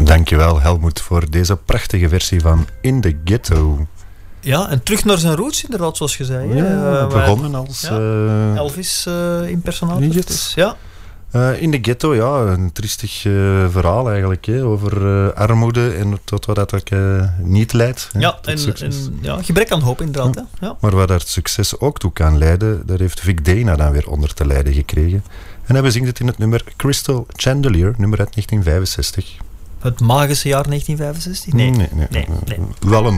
Dankjewel Helmoet voor deze prachtige versie van In the Ghetto. Ja, en terug naar zijn roots inderdaad, zoals je zei. Ja, begonnen als... Elvis impersonator. Niet Dus, ja. In the Ghetto, ja, een triestig verhaal eigenlijk, over armoede en tot wat dat ook niet leidt. Ja, en gebrek aan hoop inderdaad. Ja. Hè? Ja. Maar waar dat succes ook toe kan leiden, daar heeft Vic Dana dan weer onder te lijden gekregen. En hij bezingt het in het nummer Crystal Chandelier, nummer uit 1965. Het magische jaar 1965? Nee. Wel een